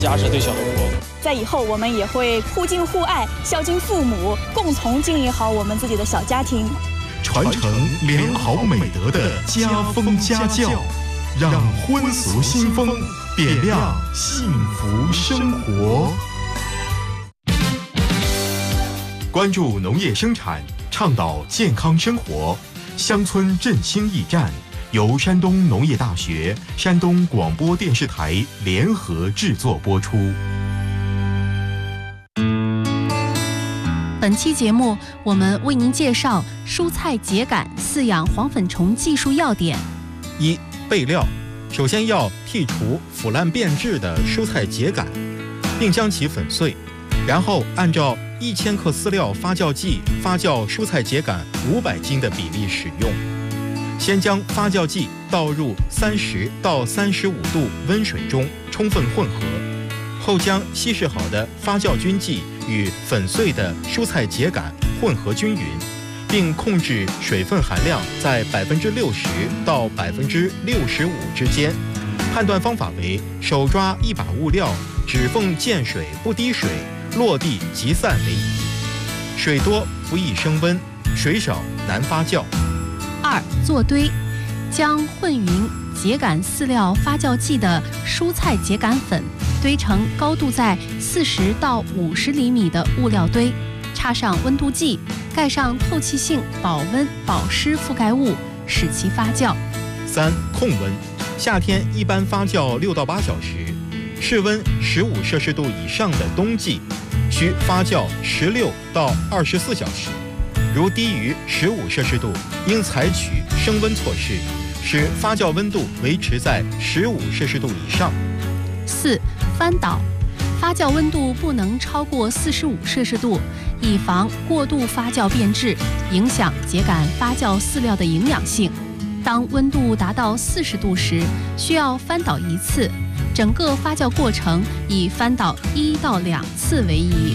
家是最小的国。 在以后，我们也会互敬互爱，孝敬父母，共同经营好我们自己的小家庭， 传承良好美德的家风家教，让婚俗新风点亮幸福生活。关注农业生产，倡导健康生活，乡村振兴驿站由山东农业大学、山东广播电视台联合制作播出。 本期节目，我们为您介绍蔬菜秸秆饲养黄粉虫技术要点。 一、备料。首先要剔除腐烂变质的蔬菜秸秆，并将其粉碎，然后按照1000克饲料发酵剂发酵蔬菜秸秆500斤的比例使用。先将发酵剂倒入30到35度温水中充分混合，后将稀释好的发酵菌剂与粉碎的蔬菜秸秆混合均匀，并控制水分含量在60%到65%之间。判断方法为手抓一把物料，指缝见水不滴水，落地即散为宜。水多不易升温，水少难发酵。 2、做堆。将混匀秸秆饲料发酵剂的蔬菜秸秆粉堆成高度在40到50厘米的物料堆，插上温度计，盖上透气性保温保湿覆盖物，使其发酵。 3、控温。夏天一般发酵6到8小时，室温15摄氏度以上的冬季需发酵16到24小时。如低于15摄氏度，应采取升温措施，使发酵温度维持在15摄氏度以上。 4、翻倒。发酵温度不能超过45摄氏度，以防过度发酵变质，影响秸秆发酵饲料的营养性。当温度达到40度时，需要翻倒1次，整个发酵过程以翻倒1到2次为宜。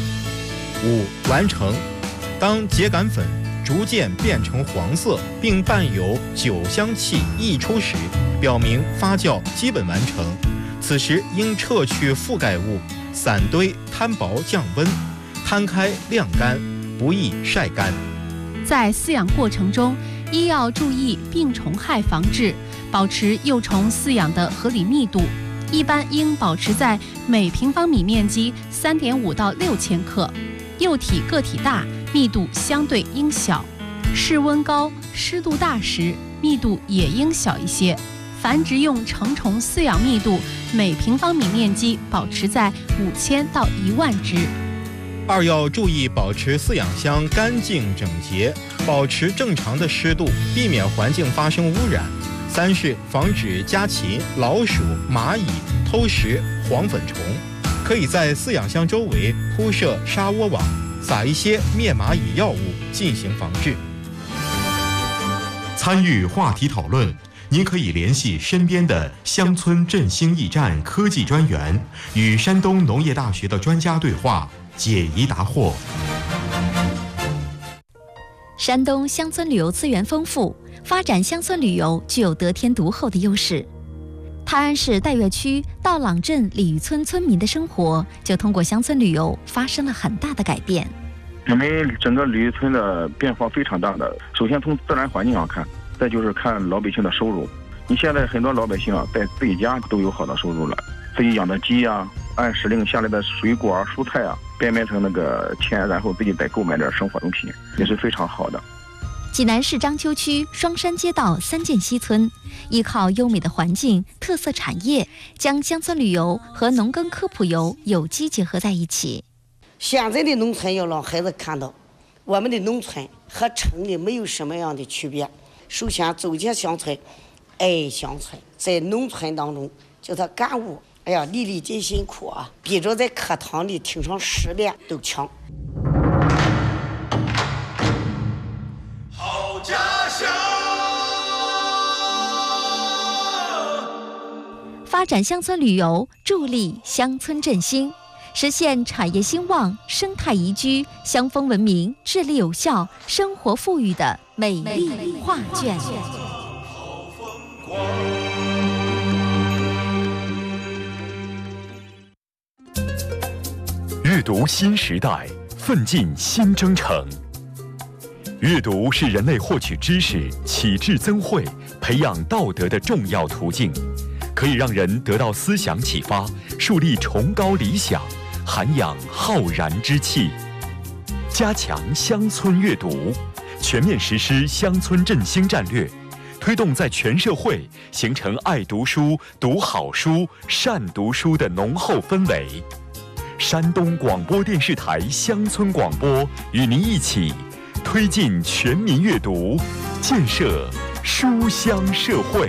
5、完成。当秸秆粉逐渐变成黄色，并伴有酒香气溢出时，表明发酵基本完成。此时应撤去覆盖物，散堆摊薄降温，摊开晾干，不宜晒干。 在饲养过程中，一要注意病虫害防治，保持幼虫饲养的合理密度，一般应保持在每平方米面积3.5到6千克。幼体个体大，密度相对应小，室温高、湿度大时，密度也应小一些。繁殖用成虫饲养密度每平方米面积保持在5000到10000只。 2、要注意保持饲养箱干净整洁，保持正常的湿度，避免环境发生污染。3是防止家禽、老鼠、蚂蚁偷食黄粉虫，可以在饲养箱周围铺设沙窝网，撒一些灭蚂蚁药物进行防治。 参与话题讨论，您可以联系身边的乡村振兴驿站科技专员，与山东农业大学的专家对话，解疑答惑。 山东乡村旅游资源丰富，发展乡村旅游具有得天独厚的优势。泰安市岱岳区道朗镇李峪村村民的生活，就通过乡村旅游发生了很大的改变。 我们整个李峪村的变化非常大的，首先从自然环境上看，再就是看老百姓的收入。你现在很多老百姓在自己家都有好的收入了，自己养的鸡按时令下来的水果蔬菜变卖成那个钱，然后自己再购买点生活用品，也是非常好的。 济南市章丘区双山街道三涧西村，依靠优美的环境、特色产业，将乡村旅游和农耕科普游有机结合在一起。 现在的农村要让孩子看到，我们的农村和城里没有什么样的区别。首先走进乡村，爱乡村，在农村当中叫他感悟，哎呀，粒粒皆辛苦比着在课堂里听上10遍都强。 好家乡。 发展乡村旅游，助力乡村振兴，实现产业兴旺、生态宜居、乡风文明、治理有效、生活富裕的美丽画卷。 阅读新时代，奋进新征程。阅读是人类获取知识、启智增慧、培养道德的重要途径，可以让人得到思想启发，树立崇高理想，涵养浩然之气。加强乡村阅读，全面实施乡村振兴战略，推动在全社会形成爱读书、读好书、善读书的浓厚氛围。山东广播电视台乡村广播与您一起推进全民阅读，建设书香社会。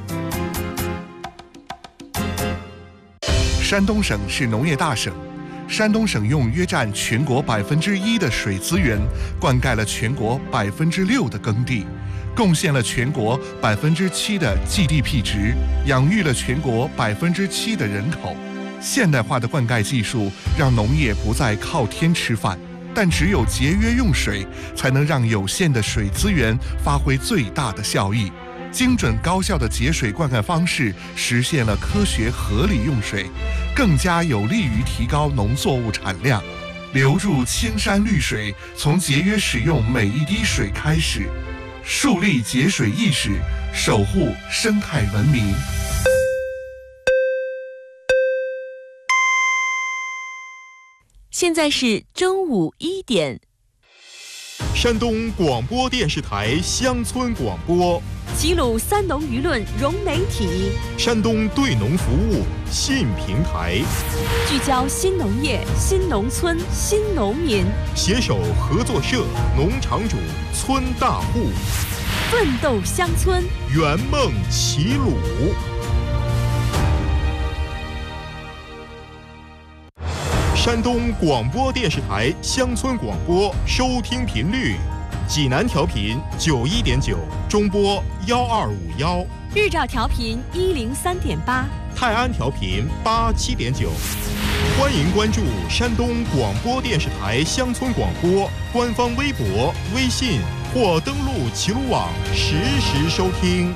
山东省是农业大省，山东省用约占全国1%的水资源，灌溉了全国6%的耕地，贡献了全国7%的 GDP 值，养育了全国7%的人口。现代化的灌溉技术让农业不再靠天吃饭，但只有节约用水，才能让有限的水资源发挥最大的效益。精准高效的节水灌溉方式实现了科学合理用水，更加有利于提高农作物产量。留住青山绿水，从节约使用每一滴水开始，树立节水意识，守护生态文明。 现在是中午1点。 山东广播电视台乡村广播， 齐鲁三农舆论融媒体， 山东对农服务新平台， 聚焦新农业、新农村、新农民， 携手合作社、农场主、村大户， 奋斗乡村， 圆梦齐鲁。山东广播电视台乡村广播收听频率：济南调频91.9，中波1251； 日照调频103.8， 泰安调频87.9。欢迎关注山东广播电视台乡村广播官方微博、微信或登录齐鲁网实时收听。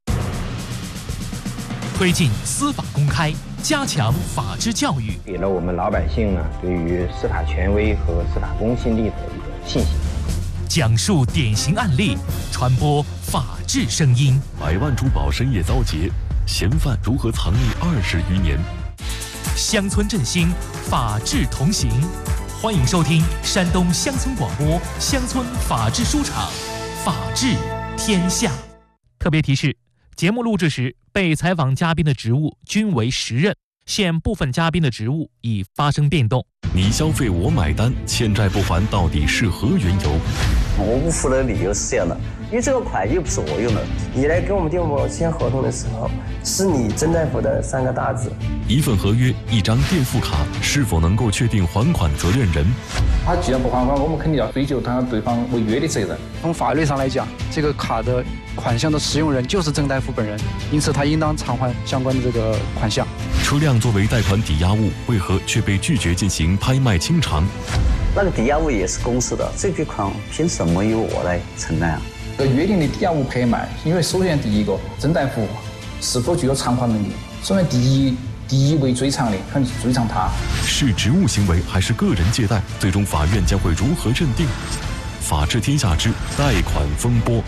推进司法公开，加强法治教育， 给了我们老百姓呢对于司法权威和司法公信力的一个信心。 讲述典型案例，传播法治声音。 100万珠宝深夜遭劫，嫌犯如何藏匿20余年？ 乡村振兴，法治同行。欢迎收听山东乡村广播乡村法治书场，法治天下。特别提示：节目录制时，被采访嘉宾的职务均为实任，现部分嘉宾的职务已发生变动。 你消费我买单，欠债不还到底是何缘由？ 我不付的理由是这样的，因为这个款又不是我用的，你来跟我们电报签合同的时候，是你曾大夫的3个大字。 一份合约，一张垫付卡，是否能够确定还款责任人？ 他既然不还款，我们肯定要追究他对方违约的责任。 从法律上来讲，这个卡的款项的使用人就是曾大夫本人，因此他应当偿还相关的这个款项。 车辆作为贷款抵押物，为何却被拒绝进行拍卖清偿？ 那个抵押物也是公司的，这笔款凭什么由我来承担啊？ 约定的抵押物拍卖，因为首先第一个，曾大夫是否具有偿还能力？首先第一位追偿的肯定是追偿他。 是职务行为还是个人借贷？最终法院将会如何认定？法治天下之贷款风波。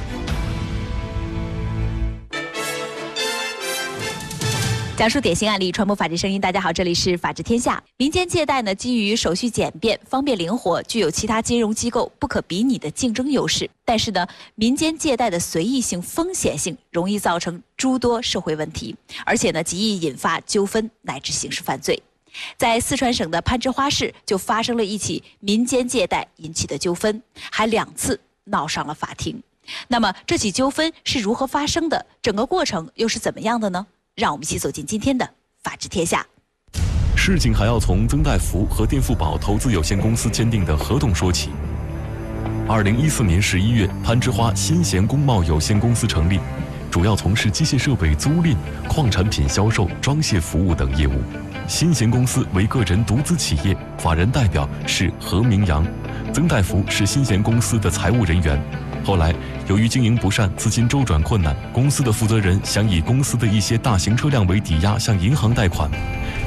讲述典型案例，传播法治声音。大家好，这里是法治天下。民间借贷呢，基于手续简便、方便灵活，具有其他金融机构不可比拟的竞争优势。但是呢，民间借贷的随意性、风险性，容易造成诸多社会问题，而且呢，极易引发纠纷乃至刑事犯罪。在四川省的攀枝花市就发生了一起民间借贷引起的纠纷，还2次闹上了法庭。那么这起纠纷是如何发生的？整个过程又是怎么样的呢？让我们一起走进今天的法治天下。 事情还要从曾大福和垫付宝投资有限公司签订的合同说起。2014年11月，攀枝花新贤工贸有限公司成立，主要从事机械设备租赁、矿产品销售、装卸服务等业务。新贤公司为个人独资企业，法人代表是何明阳，曾大福是新贤公司的财务人员。后来，由于经营不善，资金周转困难，公司的负责人想以公司的一些大型车辆为抵押向银行贷款。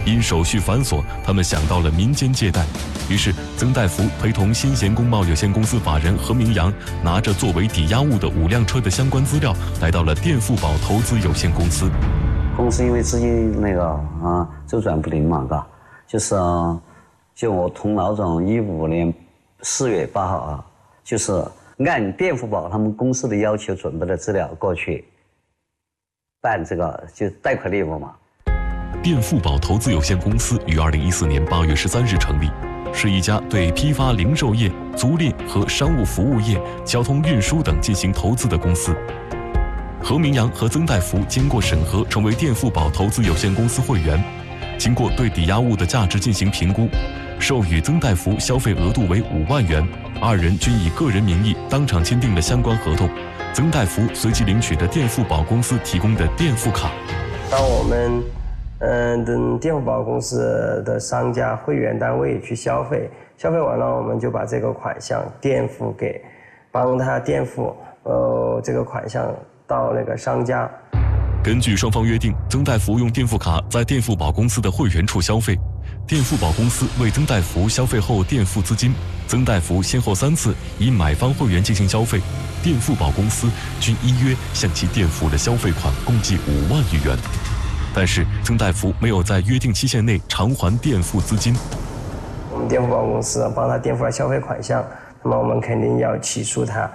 因手续繁琐，他们想到了民间借贷。于是，曾大福陪同新贤工贸有限公司法人何明阳，拿着作为抵押物的5辆车的相关资料，来到了电富宝投资有限公司。 公司因为资金周转不灵嘛，就我同老总15年4月8号就是按电富宝他们公司的要求准备的资料过去办这个就贷款业务嘛。 电富宝投资有限公司于2014年8月13日成立，是一家对批发零售业、租赁和商务服务业、交通运输等进行投资的公司。何明阳和曾大福经过审核，成为电富宝投资有限公司会员。经过对抵押物的价值进行评估，授予曾大福消费额度为5万元，二人均以个人名义当场签订了相关合同。曾大福随即领取了电富宝公司提供的电富卡。 当我们等电富宝公司的商家会员单位去消费完了，我们就把这个款项垫付给，帮他垫付这个款项到那个商家。 根据双方约定，曾大福用电富卡在电富宝公司的会员处消费，电富宝公司为曾大福消费后垫付资金。曾大福先后3次以买方会员进行消费，电富宝公司均依约向其垫付了消费款共计5万余元。但是曾大福没有在约定期限内偿还垫付资金。 我们电富宝公司帮他垫付了消费款项，那么我们肯定要起诉他。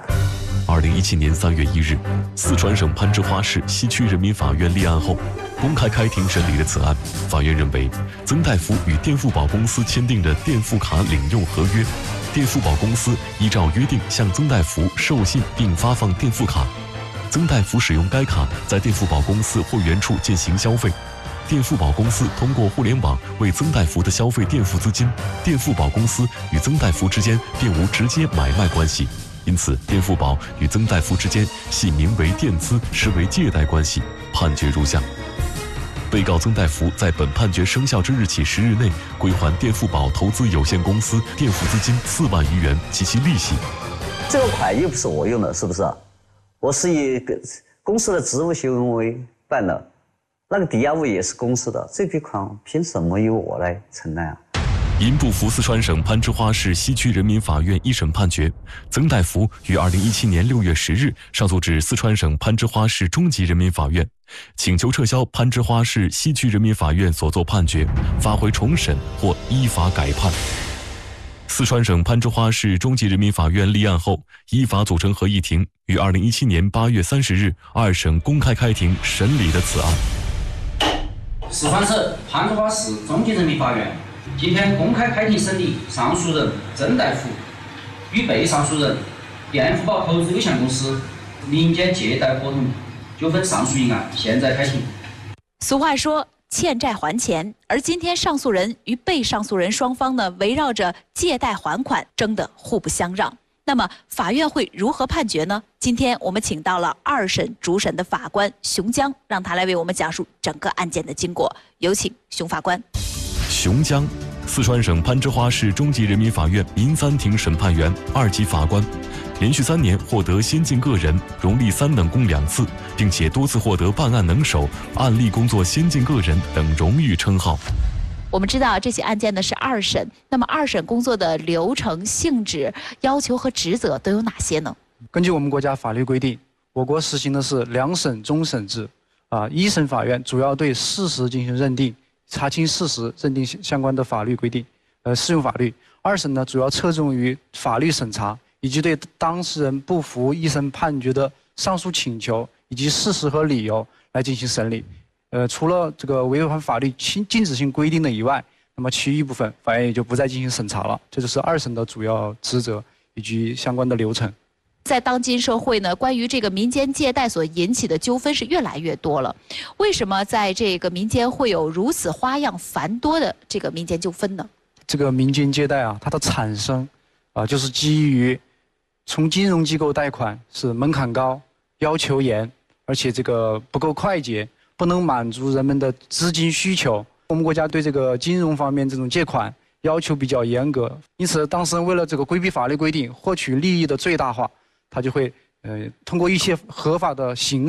2017年3月1日，四川省攀枝花市西区人民法院立案后，公开开庭审理了此案。法院认为，曾大福与电富宝公司签订的电富卡领用合约，电富宝公司依照约定向曾大福授信并发放电富卡，曾大福使用该卡在电富宝公司会员处进行消费，电富宝公司通过互联网为曾大福的消费垫付资金，电富宝公司与曾大福之间并无直接买卖关系。因此，电富宝与曾大福之间系名为垫资，实为借贷关系。判决如下：被告曾大福在本判决生效之日起10日内归还电富宝投资有限公司垫付资金4万余元及其利息。 这个款又不是我用的，是不是？我是以公司的职务行为办的，那个抵押物也是公司的，这笔款凭什么由我来承担啊？ 因不服四川省攀枝花市西区人民法院一审判决，曾大福于2017年6月10日上诉至四川省攀枝花市中级人民法院，请求撤销攀枝花市西区人民法院所作判决，发回重审或依法改判。四川省攀枝花市中级人民法院立案后，依法组成合议庭，于2017年8月30日二审公开开庭审理了此案。 四川省攀枝花市中级人民法院今天公开开庭审理上诉人曾大福与被上诉人电富宝投资有限公司民间借贷合同纠纷上诉一案，现在开庭。 俗话说欠债还钱，而今天上诉人与被上诉人双方呢，围绕着借贷还款争得互不相让。那么法院会如何判决呢？今天我们请到了二审主审的法官熊江，让他来为我们讲述整个案件的经过。有请熊法官。 熊江，四川省攀枝花市中级人民法院民3庭审判员2级法官，连续3年获得先进个人、荣立3等功2次，并且多次获得办案能手、案例工作先进个人等荣誉称号。 我们知道这起案件呢是二审，那么二审工作的流程、性质、要求和职责都有哪些呢？ 根据我们国家法律规定，我国实行的是2审终审制。一审法院主要对事实进行认定，查清事实，认定相关的法律规定，适用法律。二审呢，主要侧重于法律审查，以及对当事人不服一审判决的上诉请求以及事实和理由来进行审理。除了这个违反法律禁止性规定的以外，那么其余部分法院也就不再进行审查了。这就是二审的主要职责以及相关的流程。 在当今社会呢，关于这个民间借贷所引起的纠纷是越来越多了。为什么在这个民间会有如此花样繁多的这个民间纠纷呢？ 这个民间借贷它的产生就是基于从金融机构贷款是门槛高、要求严，而且这个不够快捷，不能满足人们的资金需求。我们国家对这个金融方面这种借款要求比较严格，因此当事人为了这个规避法律规定，获取利益的最大化，他就会通过一些合法的形式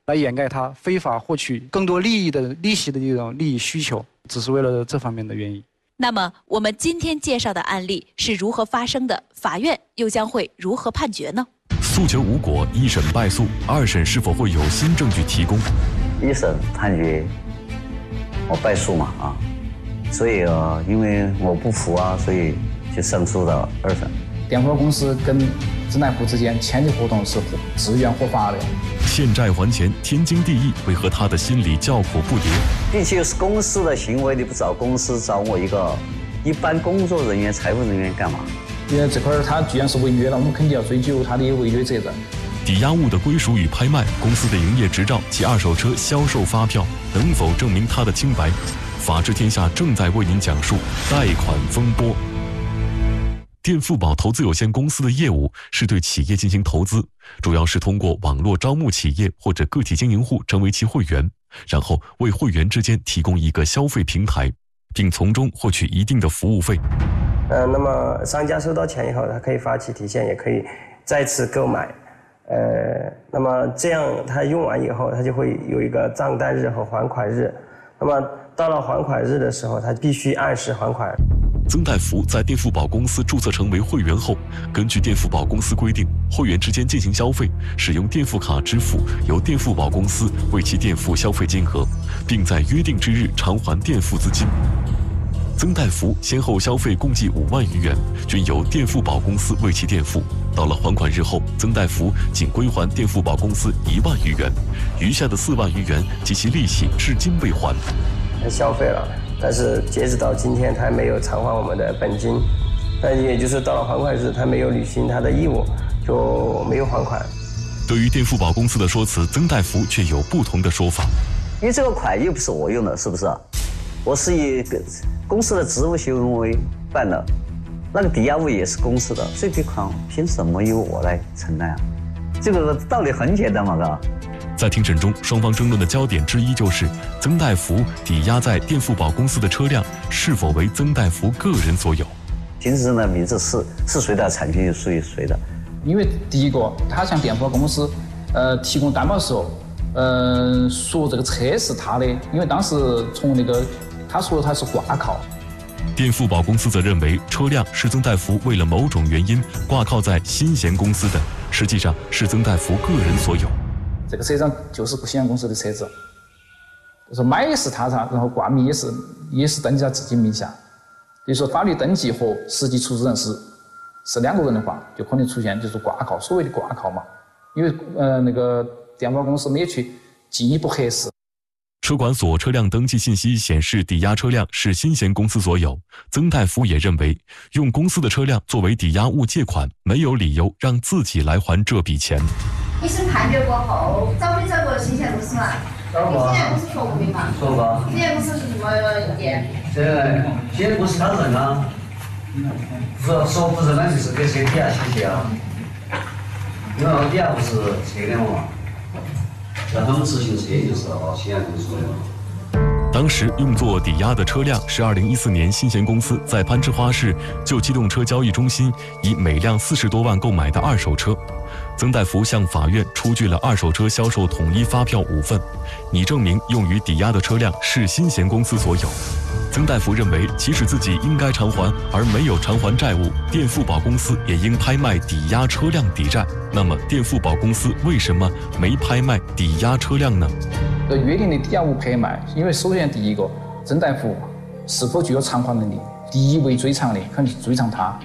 来掩盖他非法获取更多利息的这种利益需求，只是为了这方面的原因。 那么，我们今天介绍的案例是如何发生的？法院又将会如何判决呢？ 诉求无果，一审败诉，二审是否会有新证据提供？ 一审判决我败诉嘛所以因为我不服所以就上诉到二审。 电服公司跟曾大福之间签的合同是自愿合法的。 欠债还钱，天经地义，为何他的心里叫苦不迭？ 毕竟是公司的行为，你不找公司，找我一个一般工作人员、财务人员干嘛？ 因为这块他既然是违约了，我们肯定要追究他的违约责任。 抵押物的归属与拍卖，公司的营业执照及二手车销售发票能否证明他的清白？法治天下正在为您讲述贷款风波。电富宝投资有限公司的业务是对企业进行投资，主要是通过网络招募企业或者个体经营户成为其会员，然后为会员之间提供一个消费平台，并从中获取一定的服务费。 那么商家收到钱以后，他可以发起提现，也可以再次购买。那么这样他用完以后，他就会有一个账单日和还款日。那么到了还款日的时候，他必须按时还款。 曾大福在电富宝公司注册成为会员后，根据电富宝公司规定，会员之间进行消费，使用电富卡支付，由电富宝公司为其垫付消费金额，并在约定之日偿还垫付资金。曾大福先后消费共计5万余元，均由电富宝公司为其垫付。到了还款日后，曾大福仅归还电富宝公司1万余元，余下的4万余元及其利息至今未还。 他消费了，但是截止到今天，他还没有偿还我们的本金。但也就是到了还款日，他没有履行他的义务，就没有还款。 对于电富宝公司的说辞，曾大福却有不同的说法。 因为这个款又不是我用的，是不是？我是以公司的职务行为办的，那个抵押物也是公司的，这笔款凭什么由我来承担这个道理很简单嘛，哥。 在庭审中，双方争论的焦点之一就是曾大福抵押在电富宝公司的车辆是否为曾大福个人所有。 行驶证的名字是谁的，产权属于谁的？ 因为第一个，他向电富宝公司提供担保的时候，说这个车是他的，因为当时从那个他说他是挂靠。 电富宝公司则认为车辆是曾大福为了某种原因挂靠在新贤公司的，实际上是曾大福个人所有。 这个车辆就是新贤公司的车子，就是买也是他，然后挂名也是登记在自己名下。比如说法律登记和实际出资人是2个人的话，就可能出现就是挂靠，所谓的挂靠嘛。因为那个电保公司没有去进一步核实。 车管所车辆登记信息显示，抵押车辆是新贤公司所有。曾大福也认为，用公司的车辆作为抵押物借款，没有理由让自己来还这笔钱。 一审判决过后，找没找过新贤公司嘛？ 找过。 新贤公司说过没嘛？ 说过。 新贤公司是什么意见？ 新贤公司他认啊，说不认那就是给车抵押起去啊，因为我抵押不是车的嘛。那他们执行车就是新贤公司的。 当时用作抵押的车辆是2014年新贤公司在攀枝花市旧机动车交易中心以每辆40多万购买的二手车。曾大福向法院出具了二手车销售统一发票5份，拟证明用于抵押的车辆是新贤公司所有。曾大福认为，即使自己应该偿还而没有偿还债务，电富宝公司也应拍卖抵押车辆抵债。那么，电富宝公司为什么没拍卖抵押车辆呢？ 约定的抵押物拍卖，因为首先第一个，曾大福是否具有偿还能力？第一位追偿的肯定是追偿他，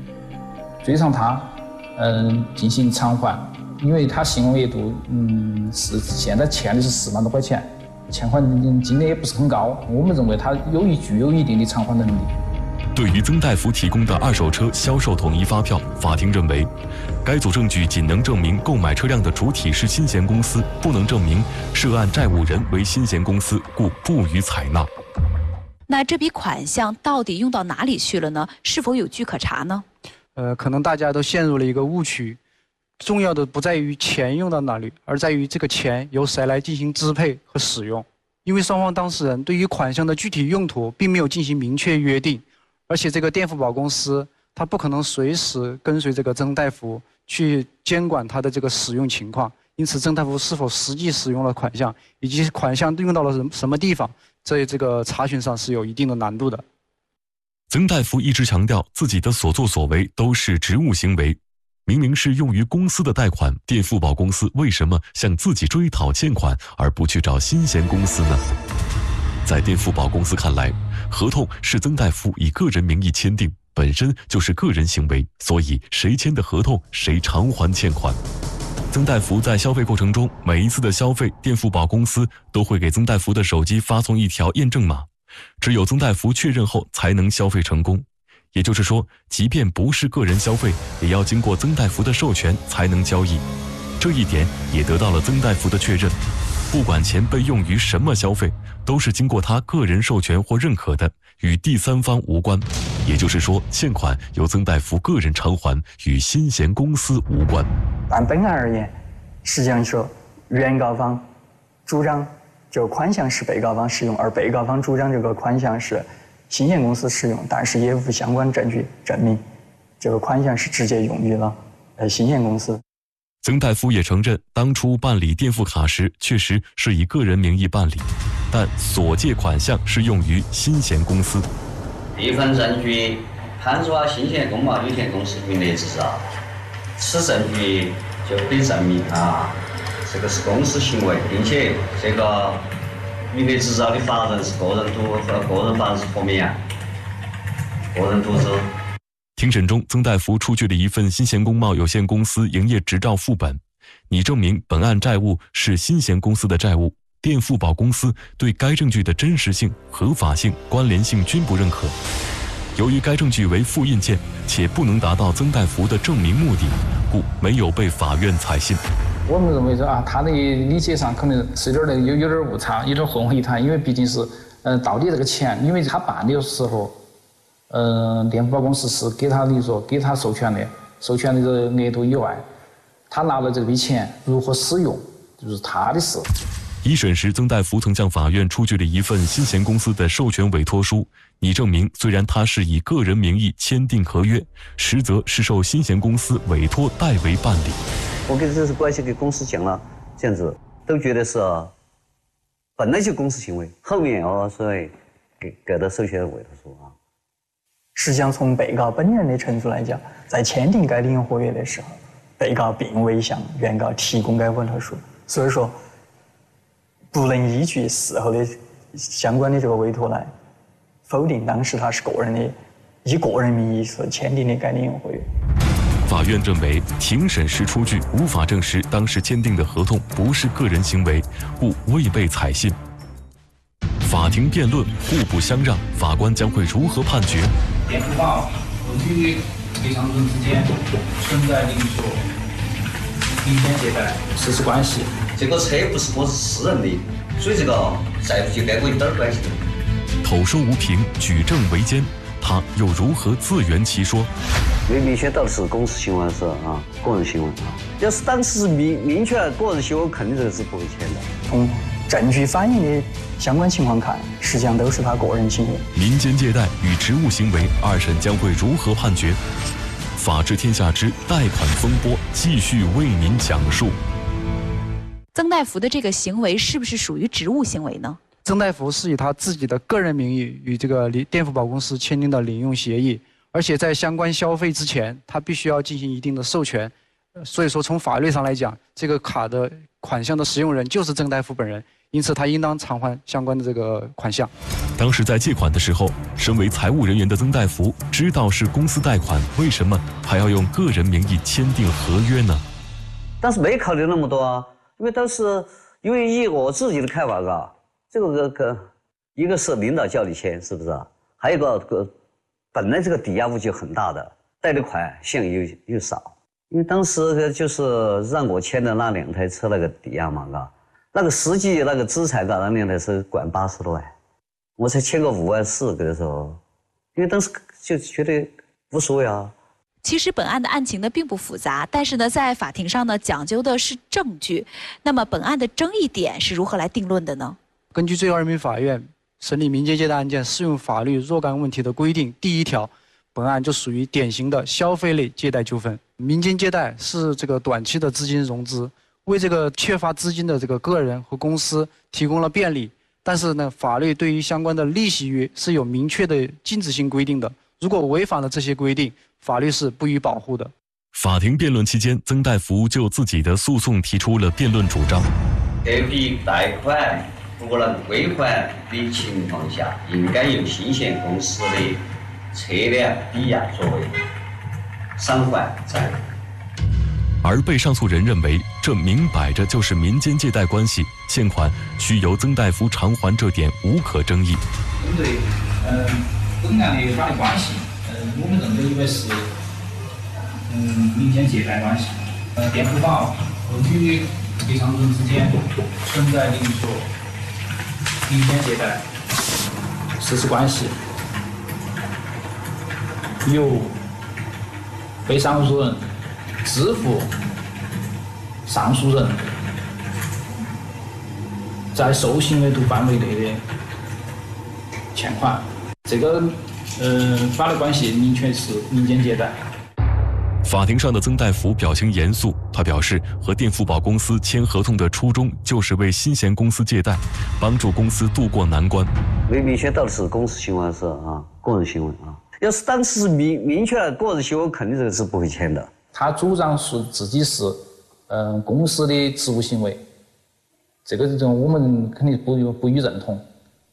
进行偿还，因为他信用额度是现在欠的是4万多块钱，欠款金额也不是很高，我们认为他具有一定的偿还能力。 对于曾大福提供的二手车销售统一发票，法庭认为，该组证据仅能证明购买车辆的主体是新贤公司，不能证明涉案债务人为新贤公司，故不予采纳。 那这笔款项到底用到哪里去了呢？是否有据可查呢？ 可能大家都陷入了一个误区，重要的不在于钱用到哪里，而在于这个钱由谁来进行支配和使用。因为双方当事人对于款项的具体用途并没有进行明确约定，而且这个电富宝公司它不可能随时跟随这个曾大福去监管它的这个使用情况， 因此曾大福是否实际使用了款项，以及款项用到了什么地方，在这个查询上是有一定的难度的。 曾大福一直强调自己的所作所为都是职务行为，明明是用于公司的贷款，垫付宝公司为什么向自己追讨欠款，而不去找新贤公司呢？在垫付宝公司看来，合同是曾大福以个人名义签订，本身就是个人行为，所以谁签的合同谁偿还欠款。曾大福在消费过程中，每一次的消费，垫付宝公司都会给曾大福的手机发送一条验证码，只有曾大福确认后才能消费成功。也就是说，即便不是个人消费，也要经过曾大福的授权才能交易。这一点也得到了曾大福的确认，不管钱被用于什么消费，都是经过他个人授权或认可的，与第三方无关。也就是说，欠款由曾大福个人偿还，与新贤公司无关。 按本案而言，实际上说，原告方主张这个款项是被告方使用，而被告方主张这个款项是新贤公司使用，但是也无相关证据证明这个款项是直接用于了新贤公司。 曾大福也承认，当初办理垫付卡时确实是以个人名义办理，但所借款项是用于新贤公司。 一份证据判处新贤工贸有限公司营业执照，此证据就可以证明这个是公司行为，并且这个营业执照的法人是个人独和个人法人是何名啊？个人独资。 庭审中，曾大福出具了一份新贤工贸有限公司营业执照副本，拟证明本案债务是新贤公司的债务。垫付宝公司对该证据的真实性、合法性、关联性均不认可。由于该证据为复印件，且不能达到曾大福的证明目的，故没有被法院采信。 我们认为说他的理解上可能是有点误差，有点混为一谈，因为毕竟是到底这个钱，因为他办的时候，垫付宝公司是给他授权的这个额度以外，他拿了这笔钱如何使用，就是他的事。 一审时，曾大福曾向法院出具了一份新贤公司的授权委托书，拟证明虽然他是以个人名义签订合约，实则是受新贤公司委托代为办理。 我给这是关系给公司讲了，这样子都觉得是本来就公司行为，后面所以给的授权委托书啊。 实际上，从被告本人的陈述来讲，在签订该领用合约的时候，被告并未向原告提供该委托书，所以说不能依据事后的相关的这个委托来否定当时他是以个人名义所签订的该领用合约。 法院认为，庭审时出具无法证实当时签订的合同不是个人行为，故未被采信。法庭辩论互不相让，法官将会如何判决？ 垫付宝与赔偿人之间存在零索、民间借贷事实关系。 这个车不是我私人的，所以这个债务就跟我一点关系没有。 口说无凭，举证为奸，他又如何自圆其说？ 因为明显到底是公司行为还是个人行为啊？要是当时是明确个人行为，肯定这个是不会签的。 从证据反映的相关情况看，实际上都是他个人行为。 民间借贷与职务行为，二审将会如何判决？法治天下之贷款风波继续为您讲述。 曾大福的这个行为是不是属于职务行为呢？ 曾大福是以他自己的个人名义与这个垫付宝公司签订的领用协议，而且在相关消费之前，他必须要进行一定的授权。所以说，从法律上来讲，这个卡的款项的使用人就是曾大福本人，因此他应当偿还相关的这个款项。 当时在借款的时候，身为财务人员的曾大福知道是公司贷款，为什么还要用个人名义签订合约呢？ 当时没考虑那么多啊，因为当时因为以我自己的看法这个一个是领导叫你签，是不是？还有一个本来这个抵押物就很大的，贷的款项又少。因为当时就是让我签的那2台车那个抵押嘛，那个实际那个资产那2台车管80多万，我才签个5万4给他说，因为当时就觉得无所谓啊。 其实本案的案情呢并不复杂，但是呢在法庭上呢讲究的是证据。那么本案的争议点是如何来定论的呢？ 根据最高人民法院审理民间借贷案件适用法律若干问题的规定第1条，本案就属于典型的消费类借贷纠纷。民间借贷是这个短期的资金融资， 为这个缺乏资金的这个个人和公司提供了便利。但是呢，法律对于相关的利息约是有明确的禁止性规定的，如果违反了这些规定，法律是不予保护的。 法庭辩论期间，曾大福就自己的诉讼提出了辩论主张。 这笔贷款不能归还的情况下，应该由新险公司的测量抵押作为偿还债务。 而被上诉人认为，这明摆着就是民间借贷关系，欠款需由曾大福偿还，这点无可争议。 针对本案的法律关系，我们认为是民间借贷关系。垫付宝与被上诉人之间存在零锁民间借贷事实关系，由被上诉人支付上诉人在受行为图范围内的欠款，这个法律关系明确是民间借贷。 法庭上的曾大福表情严肃，他表示和垫付宝公司签合同的初衷就是为新贤公司借贷，帮助公司渡过难关。 没明确到底是公司行为还是个人行为啊？要是当时是明确了个人行为，肯定这个是不会签的。 他主张是自己是公司的职务行为，这种我们肯定不予认同。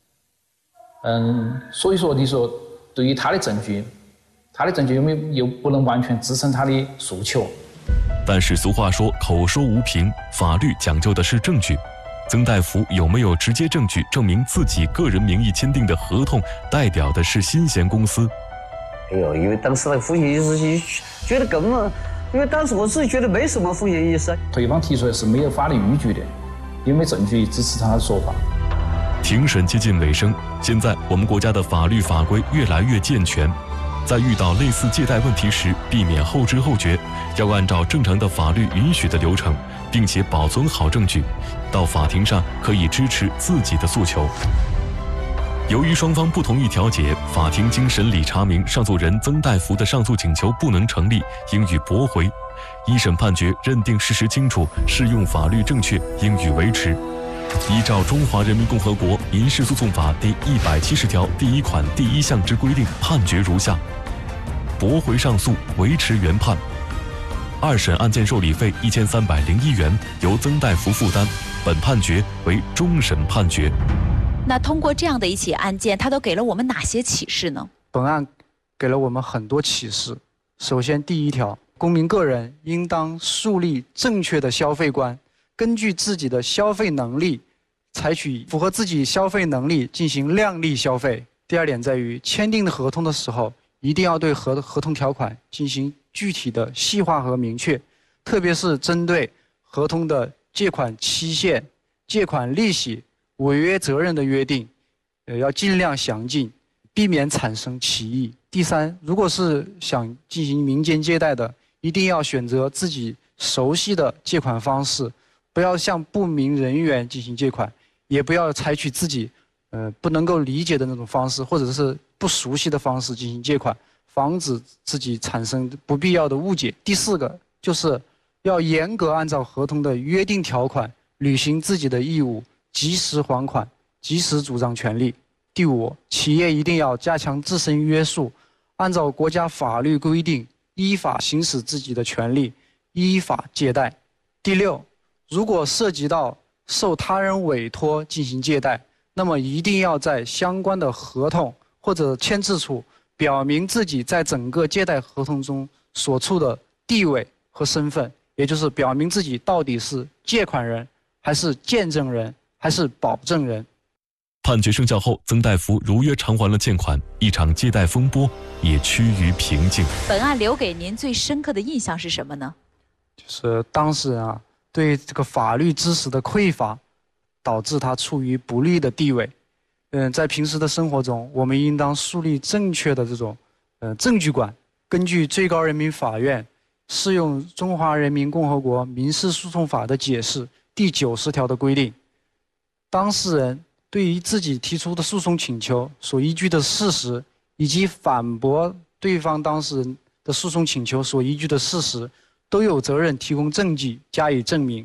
所以说你说对于他的证据又不能完全支撑他的诉求。 但是俗话说口说无凭，法律讲究的是证据。曾大福有没有直接证据证明自己个人名义签订的合同代表的是新贤公司？ 因为当时那个风险意识觉得根本，因为当时我自己觉得没什么风险意识。 对方提出的是没有法律依据的，也没证据支持他的说法。 庭审接近尾声，现在我们国家的法律法规越来越健全，在遇到类似借贷问题时，避免后知后觉，要按照正常的法律允许的流程，并且保存好证据，到法庭上可以支持自己的诉求。由于双方不同意调解，法庭经审理查明，上诉人曾大福的上诉请求不能成立，应予驳回。一审判决认定事实清楚，适用法律正确，应予维持。依照《中华人民共和国民事诉讼法》第170条第1款第1项之规定，判决如下：驳回上诉，维持原判。二审案件受理费1301元由曾大福负担，本判决为终审判决。 那通过这样的一起案件，它都给了我们哪些启示呢？ 本案给了我们很多启示。首先，第一条，公民个人应当树立正确的消费观，根据自己的消费能力，采取符合自己消费能力进行量力消费。第二点在于，签订的合同的时候，一定要对合同条款进行具体的细化和明确，特别是针对合同的借款期限、借款利息、违约责任的约定，要尽量详尽，避免产生歧义。第三，如果是想进行民间借贷的，一定要选择自己熟悉的借款方式，不要向不明人员进行借款，也不要采取自己不能够理解的那种方式，或者是不熟悉的方式进行借款，防止自己产生不必要的误解。第四个就是要严格按照合同的约定条款履行自己的义务，及时还款，及时主张权利。第五，企业一定要加强自身约束，按照国家法律规定依法行使自己的权利，依法借贷。第六，如果涉及到受他人委托进行借贷，那么一定要在相关的合同或者签字处表明自己在整个借贷合同中所处的地位和身份，也就是表明自己到底是借款人还是见证人还是保证人。 判决生效后，曾大福如约偿还了欠款，一场借贷风波也趋于平静。 本案留给您最深刻的印象是什么呢？ 就是当事人对这个法律知识的匮乏，导致他处于不利的地位。在平时的生活中，我们应当树立正确的这种证据观，根据最高人民法院适用《中华人民共和国民事诉讼法》的解释第90条的规定，当事人对于自己提出的诉讼请求所依据的事实，以及反驳对方当事人的诉讼请求所依据的事实，都有责任提供证据加以证明。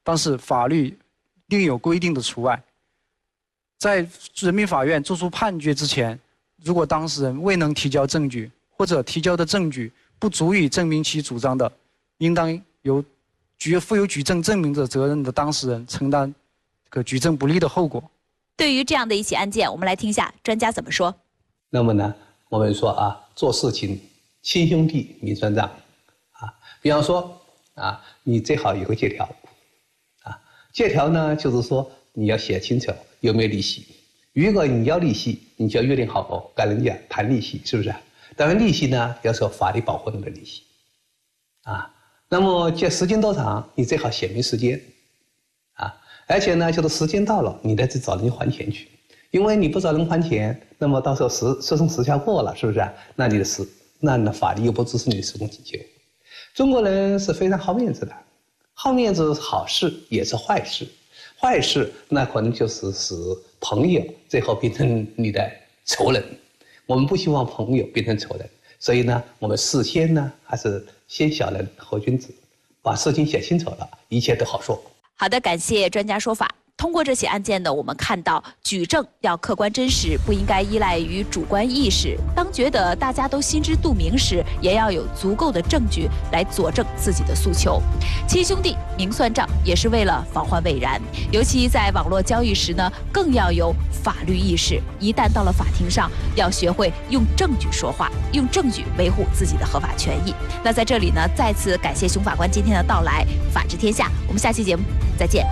但是法律另有规定的除外。在人民法院作出判决之前，如果当事人未能提交证据，或者提交的证据不足以证明其主张的，应当由负有举证证明者责任的当事人承担举证不利的后果。 对于这样的一起案件，我们来听一下专家怎么说。 那么呢，我们说啊，做事情亲兄弟明算账啊。比方说啊，你最好有个借条啊，借条呢就是说你要写清楚有没有利息。如果你要利息，你就要约定好跟人家谈利息，是不是？当然利息呢要受法律保护人的利息啊。那么借时间多长，你最好写明时间啊。而且呢，就是时间到了，你再去找人还钱去，因为你不找人还钱，那么到时候诉讼时效过了，是不是？那你的法律又不支持你的诉讼请求。中国人是非常好面子的，好面子是好事也是坏事。坏事那可能就是使朋友最后变成你的仇人。我们不希望朋友变成仇人，所以呢，我们事先呢还是先小人后君子，把事情写清楚了，一切都好说。 好的，感谢专家说法。通过这起案件呢，我们看到举证要客观真实，不应该依赖于主观意识。当觉得大家都心知肚明时，也要有足够的证据来佐证自己的诉求。亲兄弟明算账，也是为了防患未然。尤其在网络交易时呢，更要有法律意识。一旦到了法庭上，要学会用证据说话，用证据维护自己的合法权益。那在这里呢，再次感谢熊法官今天的到来。法治天下，我们下期节目再见。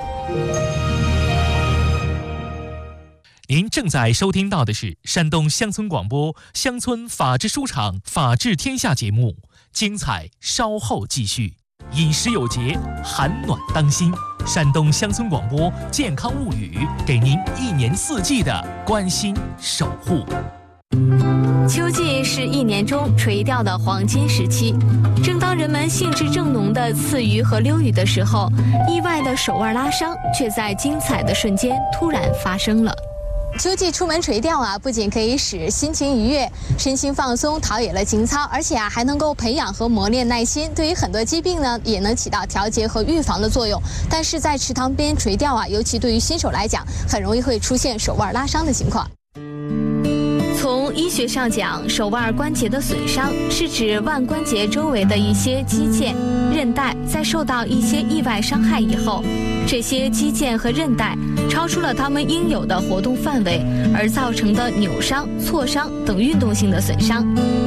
您正在收听到的是山东乡村广播乡村法治书场法治天下节目，精彩稍后继续。饮食有节，寒暖当心。山东乡村广播健康物语，给您一年四季的关心守护。 秋季是一年中垂钓的黄金时期，正当人们兴致正浓的刺鱼和溜鱼的时候，意外的手腕拉伤却在精彩的瞬间突然发生了。 秋季出门垂钓啊，不仅可以使心情愉悦、身心放松，陶冶了情操，而且还能够培养和磨练耐心。对于很多疾病呢，也能起到调节和预防的作用。但是在池塘边垂钓啊，尤其对于新手来讲，很容易会出现手腕拉伤的情况。 从医学上讲，手腕关节的损伤是指腕关节周围的一些肌腱、韧带在受到一些意外伤害以后，这些肌腱和韧带超出了它们应有的活动范围，而造成的扭伤、挫伤等运动性的损伤。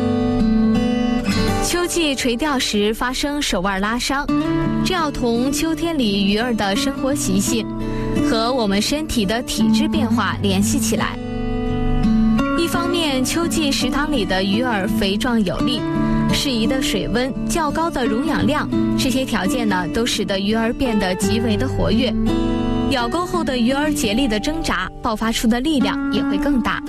秋季垂钓时发生手腕拉伤，这要同秋天里鱼儿的生活习性和我们身体的体质变化联系起来。一方面，秋季池塘里的鱼儿肥壮有力，适宜的水温、较高的溶氧量，这些条件呢，都使得鱼儿变得极为的活跃。咬钩后的鱼儿竭力的挣扎，爆发出的力量也会更大。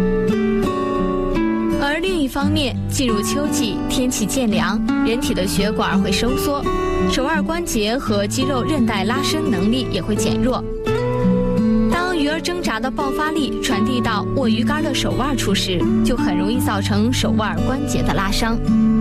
而另一方面，进入秋季，天气渐凉，人体的血管会收缩，手腕关节和肌肉韧带拉伸能力也会减弱。当鱼儿挣扎的爆发力传递到握鱼竿的手腕处时，就很容易造成手腕关节的拉伤。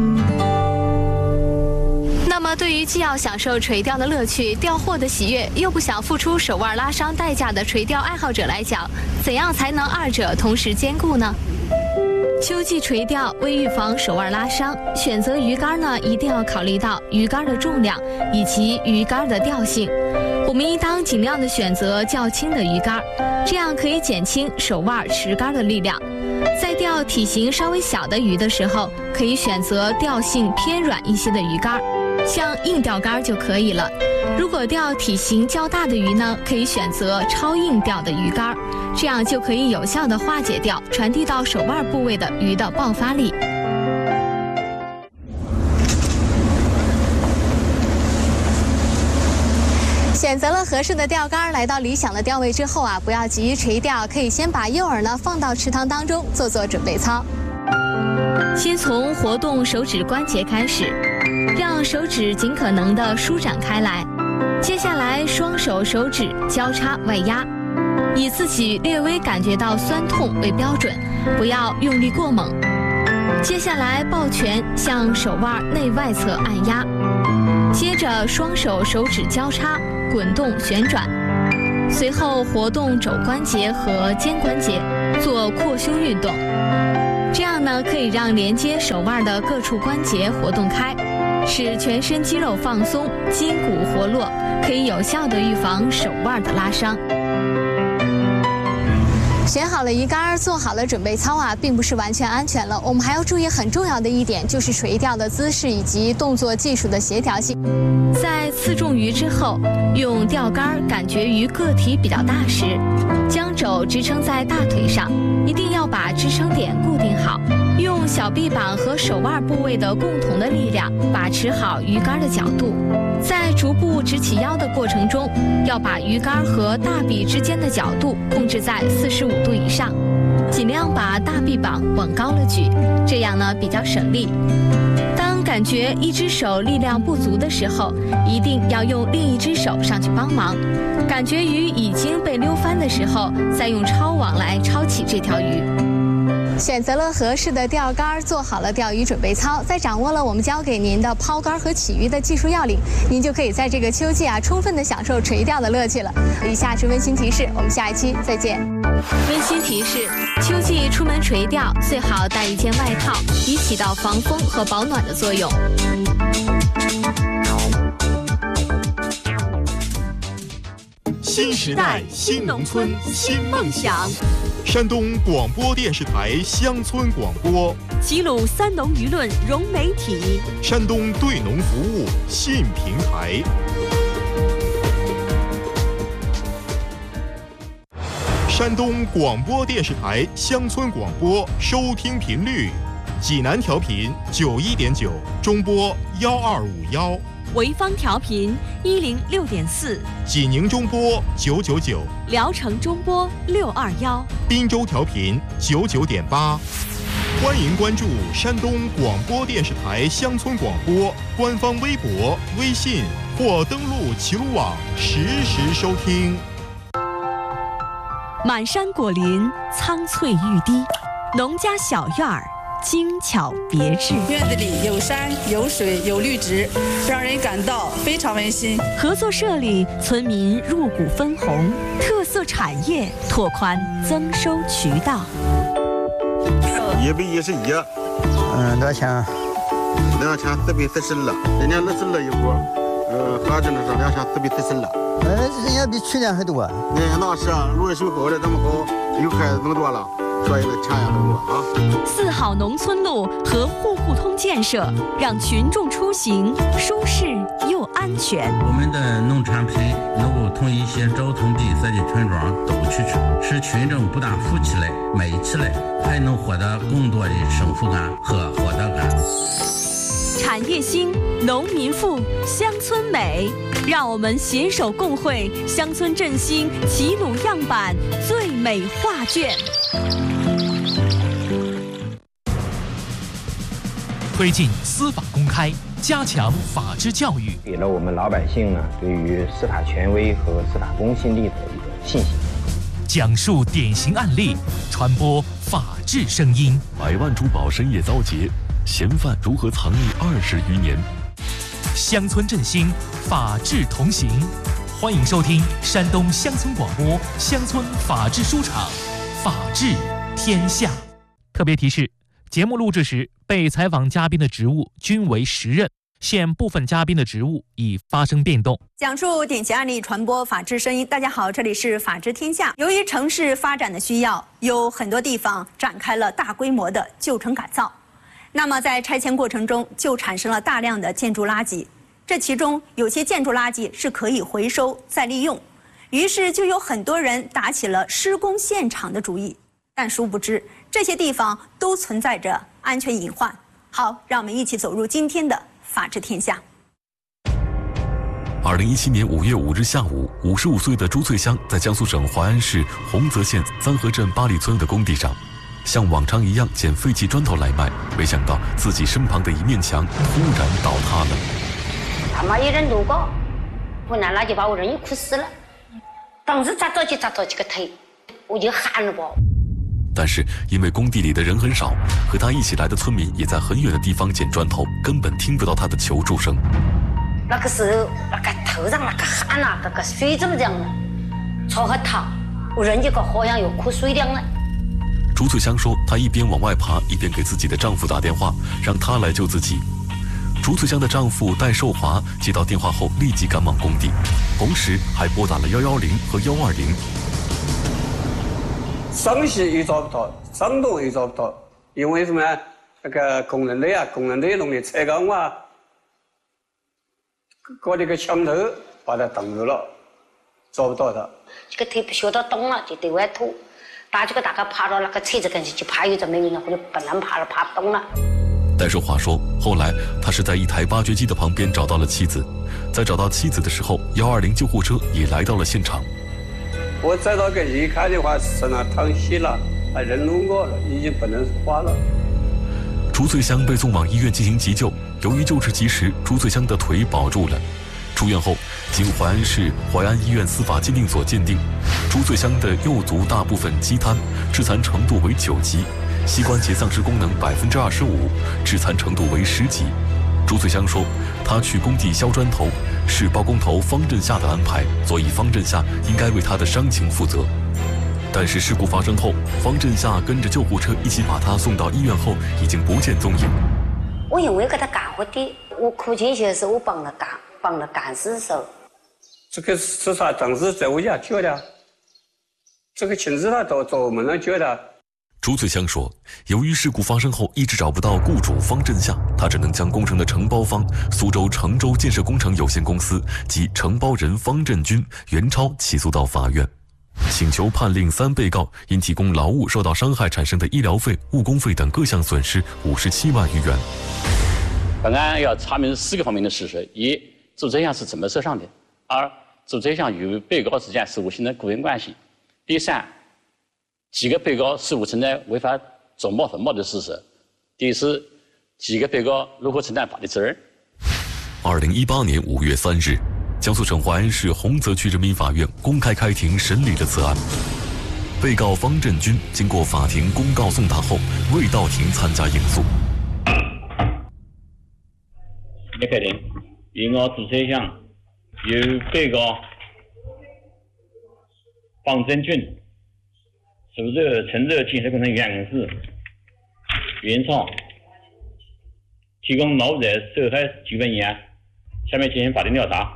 那么，对于既要享受垂钓的乐趣、钓获的喜悦，又不想付出手腕拉伤代价的垂钓爱好者来讲，怎样才能二者同时兼顾呢？秋季垂钓为预防手腕拉伤，选择鱼竿呢，一定要考虑到鱼竿的重量以及鱼竿的调性。我们应当尽量的选择较轻的鱼竿，这样可以减轻手腕持竿的力量。在钓体型稍微小的鱼的时候，可以选择调性偏软一些的鱼竿，像硬钓竿就可以了。如果钓体型较大的鱼呢，可以选择超硬钓的鱼竿，这样就可以有效的化解掉传递到手腕部位的鱼的爆发力。 选择了合适的钓竿，来到理想的钓位之后啊，不要急于垂钓，可以先把诱饵呢放到池塘当中做准备操。 先从活动手指关节开始，让手指尽可能的舒展开来。接下来，双手手指交叉外压，以自己略微感觉到酸痛为标准，不要用力过猛。接下来，抱拳向手腕内外侧按压。接着，双手手指交叉， 滚动旋转，随后活动肘关节和肩关节，做扩胸运动。这样呢，可以让连接手腕的各处关节活动开，使全身肌肉放松，筋骨活络，可以有效地预防手腕的拉伤。选好了鱼竿，做好了准备操啊，并不是完全安全了。我们还要注意很重要的一点，就是垂钓的姿势以及动作技术的协调性。在刺中鱼之后，用钓竿感觉鱼个体比较大时，将肘支撑在大腿上，一定要把支撑点固定好，用小臂膀和手腕部位的共同的力量把持好鱼竿的角度。在逐步直起腰的过程中，要把鱼竿和大臂之间的角度控制在45度以上，尽量把大臂膀往高了举，这样呢比较省力。当感觉一只手力量不足的时候，一定要用另一只手上去帮忙。感觉鱼已经被溜翻的时候，再用抄网来抄起这条鱼。选择了合适的钓竿，做好了钓鱼准备操，再掌握了我们教给您的抛竿和起鱼的技术要领，您就可以在这个秋季啊，充分的享受垂钓的乐趣了。以下是温馨提示，我们下一期再见。温馨提示：秋季出门垂钓，最好带一件外套，以起到防风和保暖的作用。 新时代，新农村，新梦想。山东广播电视台乡村广播， 齐鲁三农舆论融媒体， 山东对农服务新平台。山东广播电视台乡村广播收听频率：济南调频91.9，中波1251； 潍坊调频106.4， 济宁中波999， 聊城中波621， 滨州调频99.8。欢迎关注山东广播电视台乡村广播官方微博、微信或登录齐鲁网实时收听。 满山果林，苍翠欲滴，农家小院儿，精巧别致。 院子里有山有水有绿植，让人感到非常温馨。 合作社里，村民入股分红，特色产业拓宽增收渠道。 111，多少钱？2440了，今年24了一锅，合着呢是2440了。人家比去年还多。那是啊，路修好了这么好，有孩子更多了，所以呢钱也更多啊。 4好农村路和户户通建设，让群众出行舒适又安全。 我们的农产品能够从一些交通闭塞的村庄都去使群众不但富起来、美起来，还能获得更多的幸福感和获得感。 产业兴，农民富，乡村美，让我们携手共绘乡村振兴齐鲁样板最美画卷。 推进司法公开，加强法治教育， 给了我们老百姓呢对于司法权威和司法公信力的一个信心。 讲述典型案例，传播法治声音。 100万珠宝深夜遭劫，嫌犯如何藏匿20余年？ 乡村振兴，法治同行。欢迎收听山东乡村广播乡村法治书场，法治天下。特别提示：节目录制时，被采访嘉宾的职务均为实任，现部分嘉宾的职务已发生变动。 讲述典型案例，传播法治声音。大家好，这里是法治天下。由于城市发展的需要，有很多地方展开了大规模的旧城改造。那么在拆迁过程中，就产生了大量的建筑垃圾。这其中有些建筑垃圾是可以回收再利用，于是就有很多人打起了施工现场的主意。但殊不知，这些地方都存在着安全隐患。好，让我们一起走入今天的法治天下。 2017年5月5日下午，55岁的朱翠香在江苏省淮安市洪泽县三河镇八里村的工地上，像往常一样捡废弃砖头来卖，没想到自己身旁的一面墙突然倒塌了。 他妈一人路过，湖南垃圾把我人又哭死了。当时砸着几个头，我就喊了吧。 但是因为工地里的人很少，和他一起来的村民也在很远的地方捡砖头，根本听不到他的求助声。 那个时候那个头上那个汗啊，那个水怎么这样呢？朝下淌，我人家个好像有哭水凉了。 朱翠香说，她一边往外爬，一边给自己的丈夫打电话，让他来救自己。朱翠香的丈夫戴寿华接到电话后立即赶往工地，同时还拨打了110和120。 上戏也找不到，上洞也找不到，因为什么？那个工人队弄的车钢啊，搞那个枪头把他挡住了，找不到他。 这个腿不晓得动了，就对外吐。大概爬到那个车子跟前去爬，有这没用了，或者本能爬不动了。 戴寿华说，后来他是在一台挖掘机的旁边找到了妻子，在找到妻子的时候，120救护车也来到了现场。 我再到跟前一看的话，身上淌血了，人弄过了，已经不能说话了。 朱翠香被送往医院进行急救，由于救治及时，朱翠香的腿保住了。出院后，经淮安市淮安医院司法鉴定所鉴定，朱翠香的右足大部分击瘫，致残程度为9级，膝关节丧失功能25%，致残程度为10级。朱翠香说，她去工地削砖头是包工头方振夏的安排，所以方振夏应该为她的伤情负责。但是事故发生后，方振夏跟着救护车一起把她送到医院后，已经不见踪影。 我因为给他干活的，我哭进去的时候，我帮他干事的时候。 这个是他当时在我家救的，这个亲自他到我们那救的。 朱翠香说，由于事故发生后一直找不到雇主方振夏，他只能将工程的承包方苏州成州建设工程有限公司及承包人方振军、袁超起诉到法院，请求判令3被告因提供劳务受到伤害产生的医疗费、误工费等各项损失57万余元。 本案要查明4个方面的事实：一、做这项是怎么受伤的；二、做这项与被告之间是否形成雇佣关系；第三，几个被告是否存在违法总报粉报的事实；第四，几个被告如何承担法律责任。 2018年5月3日，江苏省淮安市洪泽区人民法院公开开庭审理了此案。被告方振军经过法庭公告送达后，未到庭参加应诉。 开庭，原告朱翠香由被告方振军、苏州成州建设工程有限公司袁超提供劳务者受害举本一案，下面进行法定调查。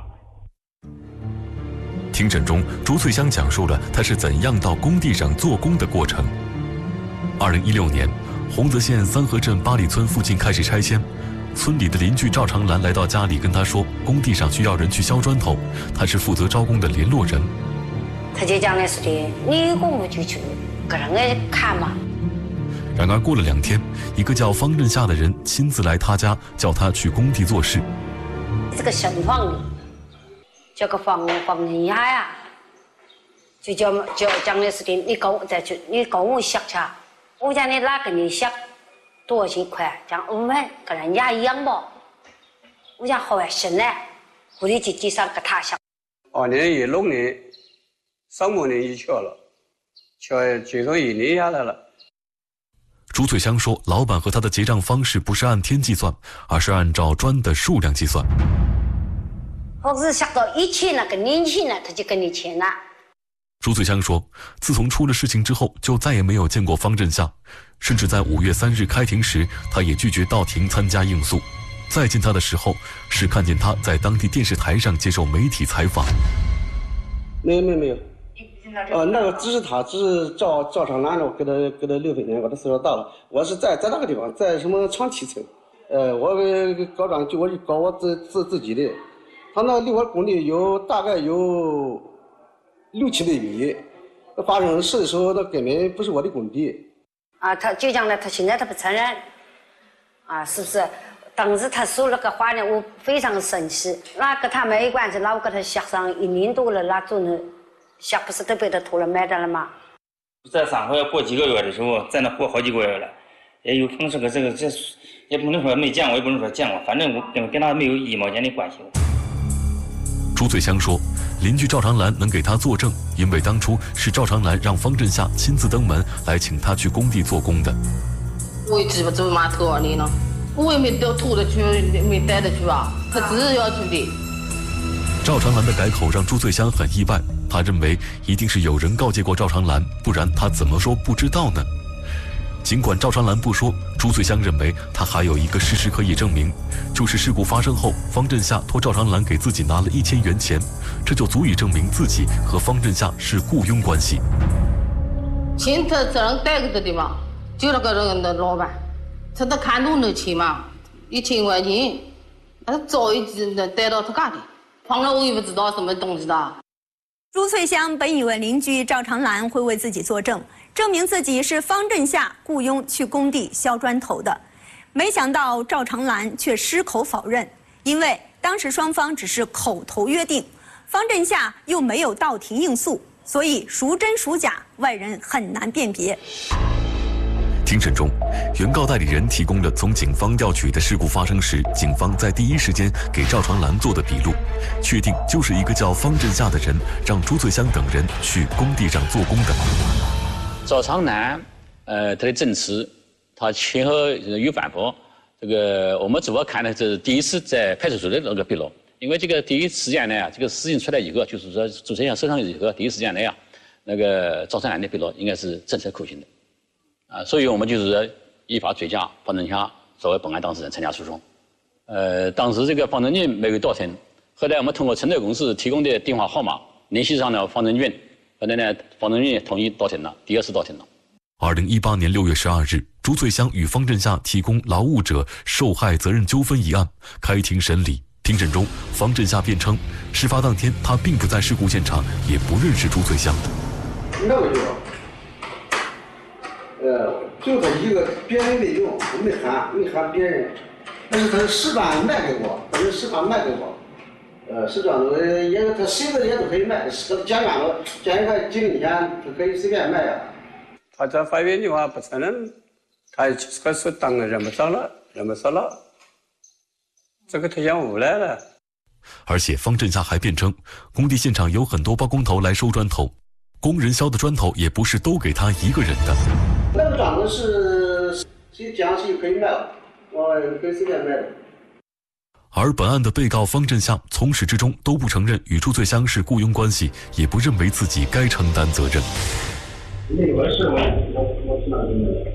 庭审中，朱翠香讲述了她是怎样到工地上做工的过程。2016年，洪泽县三河镇八里村附近开始拆迁。村里的邻居赵长兰来到家里跟他说，工地上需要人去削砖头，他是负责招工的联络人。 他就讲的是的，你有功夫就去个人来看嘛。 然而过了2天，一个叫方振夏的人亲自来他家，叫他去工地做事。 这个姓方的，叫个方振夏呀，就讲的是的，你跟我削去，我讲你哪跟你削？多少钱块？讲我们跟人家一样吧。我讲好还行呢，我就去上给他想。 2年16年，上半年就敲了，最终1年下来了。 朱翠香说，老板和他的结账方式不是按天计算，而是按照砖的数量计算。 或者是想到1000了，跟2000了，他就跟你签了。 朱翠香说，自从出了事情之后，就再也没有见过方振夏，甚至在5月3日开庭时，他也拒绝到庭参加应诉。再见他的时候，是看见他在当地电视台上接受媒体采访。 没有。那个只是赵长兰了，给他6分钱，我的岁数大了。我是在那个地方，在什么长梯村，我搞砖就我搞我自己的，他那离我工地大概有6-700米，发生事的时候，那根本不是我的工地。 他就讲了，他现在他不承认，是不是？当时他说那个话呢，我非常生气。那跟他没关系，那我跟他削上1年多了，那种人削不是都被他偷了卖的了吗？ 在上海过几个月的时候，在那过好几个月了，也有碰这也不能说没见过，也不能说见过，反正我跟他没有1毛钱的关系。 朱翠香说，邻居赵长兰能给他作证，因为当初是赵长兰让方振夏亲自登门来请他去工地做工的。 我也记不住嘛，多少年了，我也没到拖着去，没带着去啊，他只是要去的。 赵长兰的改口让朱翠香很意外，他认为一定是有人告诫过赵长兰，不然他怎么说不知道呢？尽管赵长兰不说，朱翠香认为他还有一个事实可以证明，就是事故发生后，方振夏托赵长兰给自己拿了1000元钱，这就足以证明自己和方振夏是雇佣关系。 钱他只能带给他的嘛，就那个人的老板，他都看中那钱嘛，1000块钱，他早已经带到他家里，放了我也不知道什么东西的。 朱翠香本以为邻居赵长兰会为自己作证，证明自己是方振夏雇佣去工地削砖头的，没想到赵长兰却矢口否认，因为当时双方只是口头约定，方振夏又没有到庭应诉，所以孰真孰假，外人很难辨别。 庭审中，原告代理人提供了从警方调取的事故发生时，警方在第一时间给赵长兰做的笔录，确定就是一个叫方振夏的人让朱翠香等人去工地上做工的。 赵长兰，他的证词，他前后有反驳。这个我们主要看的是第一次在派出所的那个笔录，因为这个第一时间内啊，这个事情出来以后，就是说朱翠香受伤以后，第一时间内啊，那个赵长兰的笔录应该是证实可行的。所以我们就是依法追加方振夏作为本案当事人参加诉讼。当时这个方振俊没有到庭，后来我们通过承诺公司提供的电话号码联系上了方振俊，后来呢，方振俊同意到庭了，第二次到庭了。 2018年6月12日，朱翠香与方振夏提供劳务者受害责任纠纷一案开庭审理。庭审中，方振夏辩称，事发当天他并不在事故现场，也不认识朱翠香。 那个就他一个，别人没用，我没喊别人，但是他是示范卖给我，他是示范卖给我，是这样的，也他谁的也都可以卖，减远了，减一块几零钱，他可以随便卖呀。 他在法院的话不承认，他可是当然认不着了，这个他想无赖了。 而且方振夏还辩称，工地现场有很多包工头来收砖头，工人削的砖头也不是都给他一个人的。 那个砖头是谁讲谁可以卖了，可以随便卖的。 而本案的被告方振夏从始至终都不承认与朱翠香是雇佣关系，也不认为自己该承担责任。 那个是我知道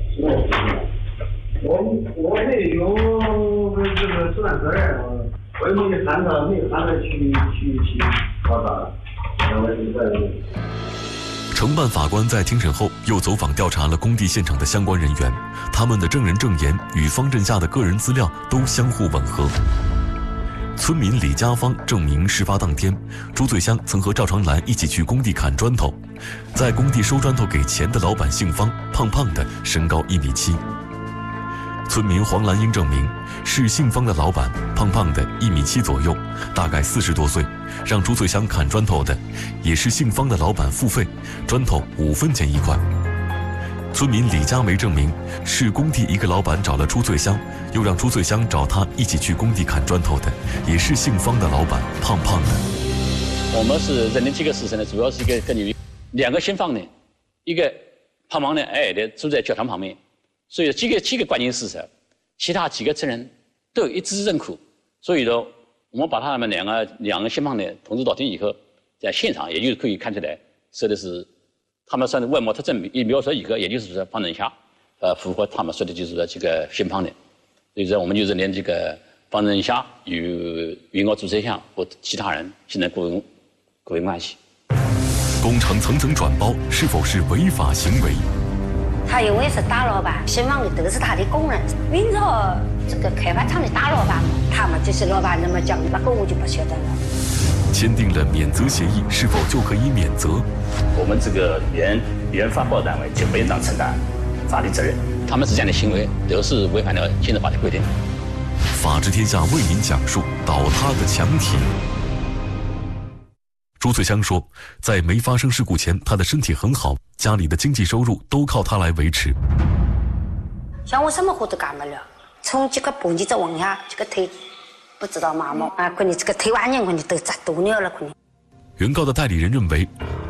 我没有这个承担责任，我也没喊他去搞他，我是在。 承办法官在庭审后又走访调查了工地现场的相关人员，他们的证人证言与方振夏的个人资料都相互吻合。村民李家芳证明，事发当天，朱翠香曾和赵长兰一起去工地砍砖头，在工地收砖头给钱的老板姓方，胖胖的，身高1.7米。村民黄兰英证明，是姓方的老板，胖胖的1.7米左右，大概40多岁，让朱翠香砍砖头的，也是姓方的老板付费，砖头5分钱1块。村民李佳梅证明，是工地一个老板找了朱翠香，又让朱翠香找他一起去工地砍砖头的，也是姓方的老板，胖胖的。 我们是认定几个事实呢，主要是根据2个姓方的，一个胖胖的、矮矮的住在教堂旁边，所以几个关键事实，其他几个证人都一致认可，所以说我们把他们两个姓方的同志到庭以后，在现场也就是可以看出来，说的是。他们说的外貌特征一描述以后，也就是说方振夏，符合他们说的就是说这个姓方的，所以说我们就认定这个方振夏与原告朱翠香和其他人形成雇佣关系。 工程层层转包是否是违法行为？ 他因为是大老板，姓方的都是他的工人，按照这个开发厂的大老板，他们这些老板那么讲，那个我就不晓得了。 签订了免责协议，是否就可以免责？ 我们这个原发包单位就不应当承担法律责任，他们之间的行为都是违反了现行法的规定。 法治天下为您讲述倒塌的墙体。朱翠香说，在没发生事故前，她的身体很好，家里的经济收入都靠她来维持。 像我什么活都干不了，从这个蹦极这往下，这个腿不知道麻木啊，可能这个腿完年可能都扎多了可能。 原告的代理人认为，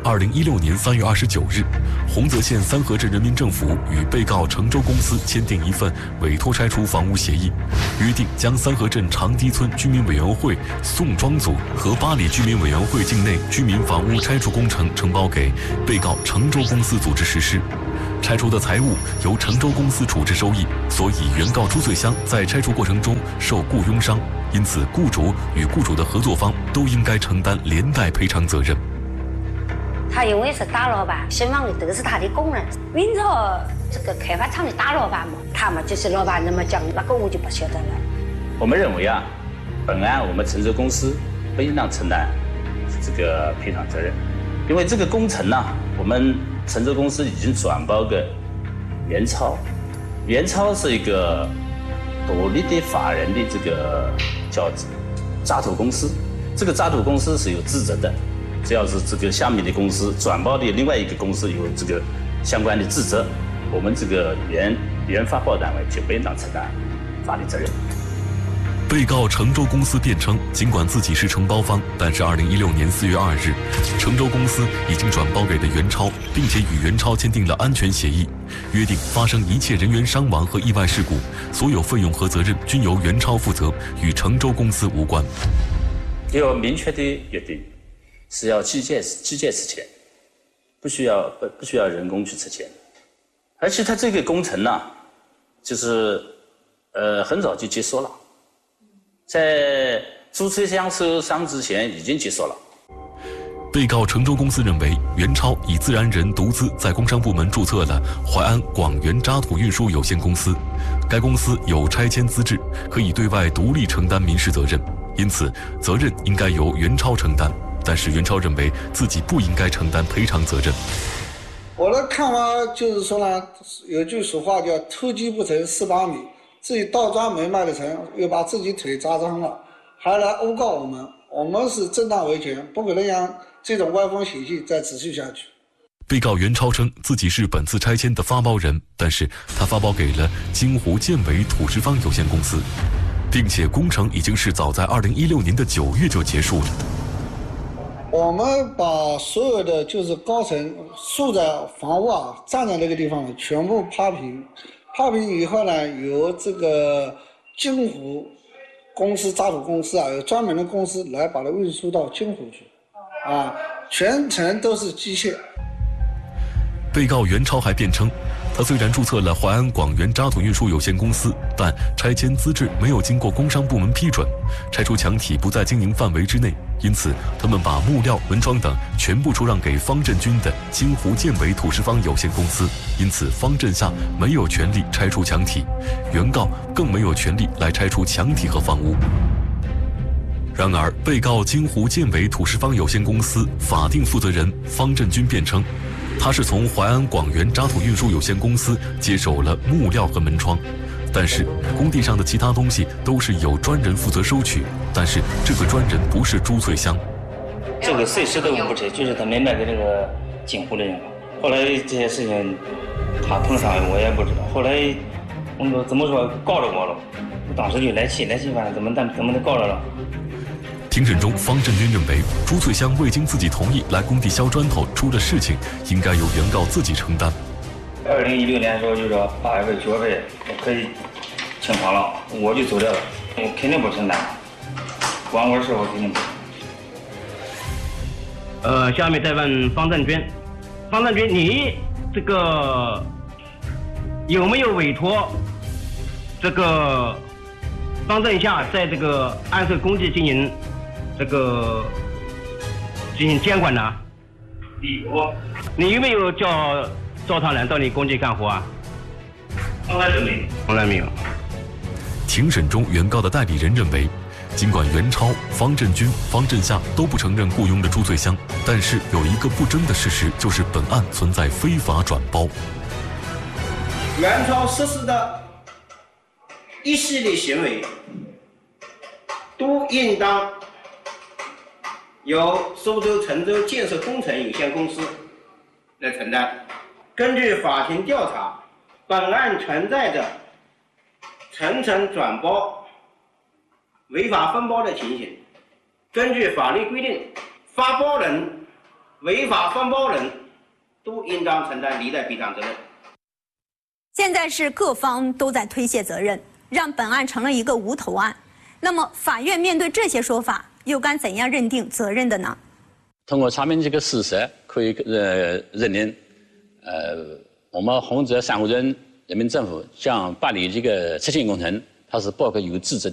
2016年3月29日，洪泽县三河镇人民政府与被告成州公司签订一份委托拆除房屋协议，约定将三河镇长堤村居民委员会宋庄组和八里居民委员会境内居民房屋拆除工程承包给被告成州公司组织实施。拆除的财物由成州公司处置收益，所以原告朱翠香在拆除过程中受雇佣伤，因此雇主与雇主的合作方都应该承担连带赔偿责任。 他因为是大老板，新房的都是他的工人。明朝这个开发厂的大老板嘛，他嘛就是老板，那么讲那个我就不晓得了。 我们认为啊，本案我们成州公司不应当承担这个赔偿责任，因为这个工程呢，我们成州公司已经转包给元超，元超是一个独立的法人的这个叫渣土公司，这个渣土公司是有职责的。只要是这个下面的公司转包的另外一个公司有这个相关的职责，我们这个原发包单位就不应当承担法律责任。 被告成州公司辩称，尽管自己是承包方，但是2016年4月2日，成州公司已经转包给了元超，并且与元超签订了安全协议，约定发生一切人员伤亡和意外事故，所有费用和责任均由元超负责，与成州公司无关。 有明确的约定。是要机械出钱，不需要人工去出钱，而且它这个工程呢，就是很早就结束了，在朱翠香受伤之前已经结束了。 被告成州公司认为，元超以自然人独资在工商部门注册了淮安广元渣土运输有限公司，该公司有拆迁资质，可以对外独立承担民事责任，因此责任应该由元超承担。但是元超认为自己不应该承担赔偿责任。 我的看法就是说呢，有句俗话叫偷鸡不成蚀把米，自己倒砖没卖得成，又把自己腿扎伤了，还来诬告我们，我们是正当维权，不可能让这种歪风邪气再持续下去。 被告元超称自己是本次拆迁的发包人，但是他发包给了金湖建伟土石方有限公司，并且工程已经是早在2016年的9月就结束了。 我们把所有的就是高层住宅房屋啊，站在那个地方全部趴平，趴平以后呢，由这个金湖公司渣土公司啊，有专门的公司来把它运输到金湖去，啊，全程都是机械。 被告元超还辩称，他虽然注册了淮安广元渣土运输有限公司，但拆迁资质没有经过工商部门批准，拆除墙体不在经营范围之内，因此他们把木料、门窗等全部出让给方振军的金湖建伟土石方有限公司，因此方振夏没有权利拆除墙体，原告更没有权利来拆除墙体和房屋。然而，被告金湖建伟土石方有限公司法定负责人方振军辩称，他是从淮安广元渣土运输有限公司接手了木料和门窗，但是工地上的其他东西都是有专人负责收取，但是这个专人不是朱翠香。 这个谁都不知，就是他没卖给那个金湖的人。后来这些事情他碰上我也不知道，后来我们怎么说告着我了，我当时就来气，反正怎么的告着了。 庭审中，方振军认为朱翠香未经自己同意来工地削砖头，出了事情应该由原告自己承担。 2016年的时候就说8月份、9月份可以清偿了，我就走掉了，我肯定不承担，管我的事我肯定不。 下面再问方振军，你这个有没有委托这个方振夏在这个安社工地进行监管呢？有。你有没有叫赵唐然到你工地干活啊？从来没有。 庭审中，原告的代理人认为，尽管元超、方振军、方振夏都不承认雇佣的朱翠香，但是有一个不争的事实，就是本案存在非法转包。 元超实施的一系列行为，都应当由苏州成州建设工程有限公司来承担。根据法庭调查，本案存在着层层转包、违法分包的情形。根据法律规定，发包人违法双包人都应当承担离带赔偿责任。 现在是各方都在推卸责任，让本案成了一个无头案。那么法院面对这些说法，又该怎样认定责任的呢？ 通过查明这个事实，可以认定，我们洪泽珊瑚镇人民政府将办理这个拆迁工程，它是包括有资质。